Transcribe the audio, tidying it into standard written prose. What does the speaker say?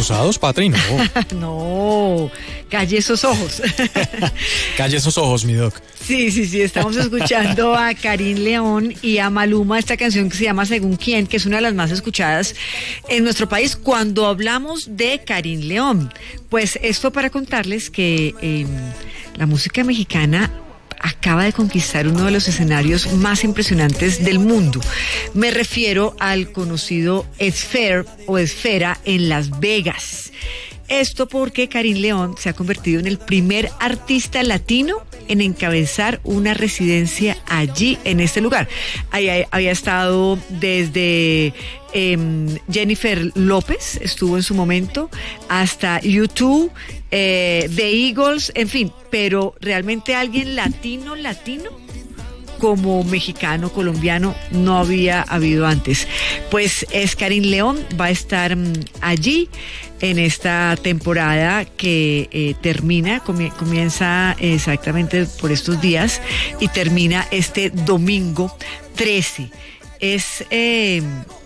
Rosados, Patri, no. No, calle esos ojos. Calle esos ojos, mi doc. Sí, estamos escuchando a Karin León y a Maluma, esta canción que se llama Según Quién, que es una de las más escuchadas en nuestro país cuando hablamos de Karin León. Pues esto para contarles que la música mexicana acaba de conquistar uno de los escenarios más impresionantes del mundo. Me refiero al conocido Sphere o Esfera en Las Vegas. Esto porque Karin León se ha convertido en el primer artista latino en encabezar una residencia allí, en este lugar. Ahí había estado desde Jennifer López, estuvo en su momento, hasta U2, The Eagles, en fin, pero realmente alguien latino, como mexicano, colombiano, no había habido antes. Pues es Karin León, va a estar allí en esta temporada que comienza exactamente por estos días y termina este domingo 13. Es